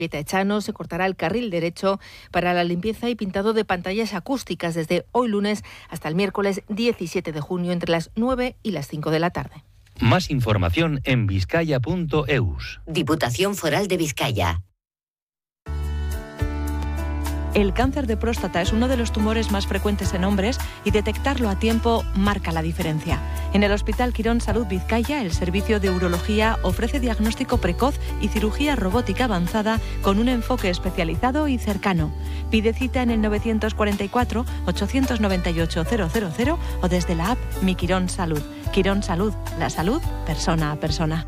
Echano se cortará el carril derecho para la limpieza y pintado de pantallas acústicas desde hoy lunes hasta el miércoles 17 de junio entre las 9 y las 5 de la tarde. Más información en vizcaya.eus. Diputación Foral de Vizcaya. El cáncer de próstata es uno de los tumores más frecuentes en hombres y detectarlo a tiempo marca la diferencia. En el Hospital Quirón Salud Vizcaya, el servicio de urología ofrece diagnóstico precoz y cirugía robótica avanzada con un enfoque especializado y cercano. Pide cita en el 944 898 000 o desde la app Mi Quirón Salud. Quirón Salud, la salud persona a persona.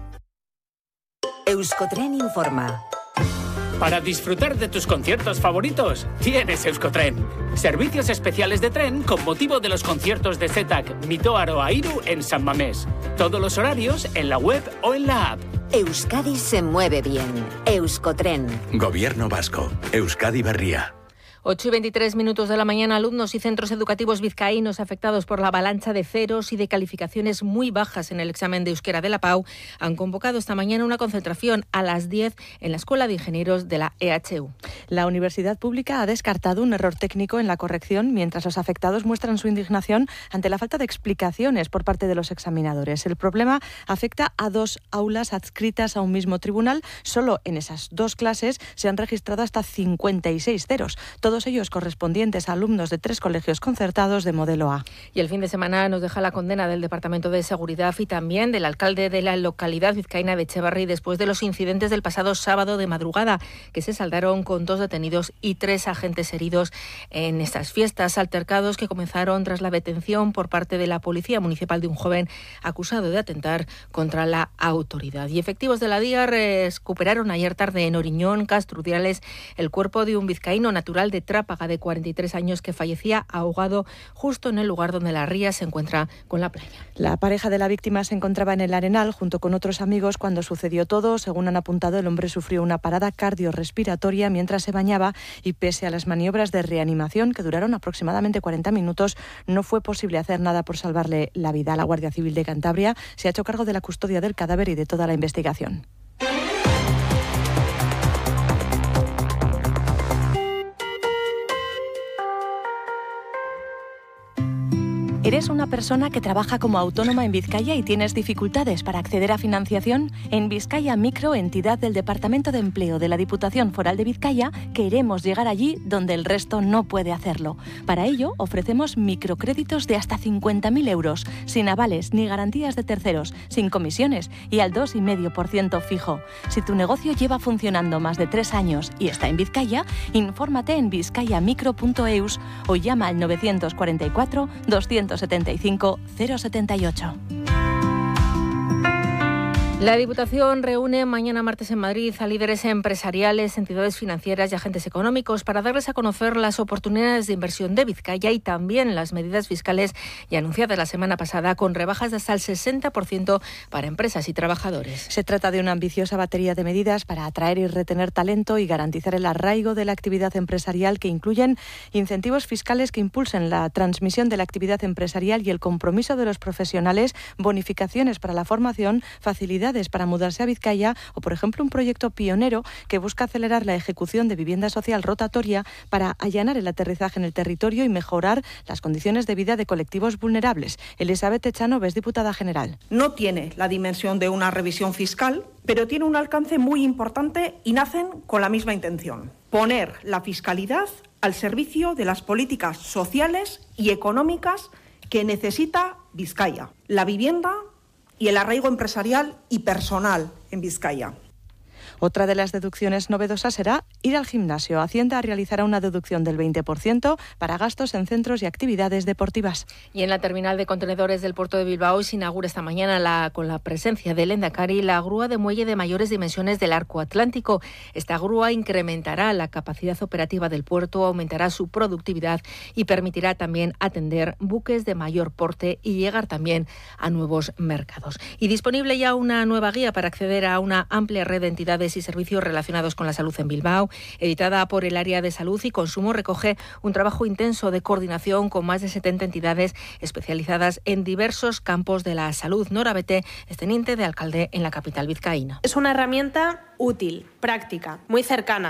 Euskotren informa. Para disfrutar de tus conciertos favoritos, tienes Euskotren. Servicios especiales de tren con motivo de los conciertos de Zetak, Mitoaro Airu en San Mamés. Todos los horarios en la web o en la app. Euskadi se mueve bien. Euskotren. Gobierno vasco. Euskadi Berria. 8:23 de la mañana, alumnos y centros educativos vizcaínos afectados por la avalancha de ceros y de calificaciones muy bajas en el examen de euskera de la PAU han convocado esta mañana una concentración a las 10 en la Escuela de Ingenieros de la EHU. La Universidad Pública ha descartado un error técnico en la corrección, mientras los afectados muestran su indignación ante la falta de explicaciones por parte de los examinadores. El problema afecta a 2 aulas adscritas a un mismo tribunal. Solo en esas 2 clases se han registrado hasta 56 ceros. Todos ellos correspondientes a alumnos de 3 colegios concertados de modelo A. Y el fin de semana nos deja la condena del Departamento de Seguridad y también del alcalde de la localidad vizcaína de Etxebarri después de los incidentes del pasado sábado de madrugada, que se saldaron con 2 detenidos y 3 agentes heridos en estas fiestas, altercados que comenzaron tras la detención por parte de la Policía Municipal de un joven acusado de atentar contra la autoridad. Y efectivos de la DIA recuperaron ayer tarde en Oriñón, Castrudiales, el cuerpo de un vizcaíno natural de Trápaga de 43 años que fallecía ahogado justo en el lugar donde la ría se encuentra con la playa. La pareja de la víctima se encontraba en el Arenal junto con otros amigos cuando sucedió todo. Según han apuntado, el hombre sufrió una parada cardiorrespiratoria mientras se bañaba y pese a las maniobras de reanimación que duraron aproximadamente 40 minutos, no fue posible hacer nada por salvarle la vida. La Guardia Civil de Cantabria se ha hecho cargo de la custodia del cadáver y de toda la investigación. ¿Eres una persona que trabaja como autónoma en Vizcaya y tienes dificultades para acceder a financiación? En Vizcaya Micro, entidad del Departamento de Empleo de la Diputación Foral de Vizcaya, queremos llegar allí donde el resto no puede hacerlo. Para ello, ofrecemos microcréditos de hasta 50.000 euros, sin avales ni garantías de terceros, sin comisiones y al 2,5% fijo. Si tu negocio lleva funcionando más de 3 años y está en Vizcaya, infórmate en vizcayamicro.eus o llama al 944 275 078. La Diputación reúne mañana martes en Madrid a líderes empresariales, entidades financieras y agentes económicos para darles a conocer las oportunidades de inversión de Vizcaya y también las medidas fiscales ya anunciadas la semana pasada con rebajas de hasta el 60% para empresas y trabajadores. Se trata de una ambiciosa batería de medidas para atraer y retener talento y garantizar el arraigo de la actividad empresarial, que incluyen incentivos fiscales que impulsen la transmisión de la actividad empresarial y el compromiso de los profesionales, bonificaciones para la formación, facilidades para mudarse a Vizcaya o, por ejemplo, un proyecto pionero que busca acelerar la ejecución de vivienda social rotatoria para allanar el aterrizaje en el territorio y mejorar las condiciones de vida de colectivos vulnerables. Elizabeth Echano es diputada general. No tiene la dimensión de una revisión fiscal, pero tiene un alcance muy importante y nacen con la misma intención: poner la fiscalidad al servicio de las políticas sociales y económicas que necesita Vizcaya, la vivienda y el arraigo empresarial y personal en Vizcaya. Otra de las deducciones novedosas será ir al gimnasio. Hacienda realizará una deducción del 20% para gastos en centros y actividades deportivas. Y en la terminal de contenedores del puerto de Bilbao se inaugura esta mañana con la presencia del Endacari la grúa de muelle de mayores dimensiones del Arco Atlántico. Esta grúa incrementará la capacidad operativa del puerto, aumentará su productividad y permitirá también atender buques de mayor porte y llegar también a nuevos mercados. Y disponible ya una nueva guía para acceder a una amplia red de entidades y servicios relacionados con la salud en Bilbao, editada por el Área de Salud y Consumo, recoge un trabajo intenso de coordinación con más de 70 entidades especializadas en diversos campos de la salud. Nora Bete es teniente de alcalde en la capital vizcaína. Es una herramienta útil, práctica, muy cercana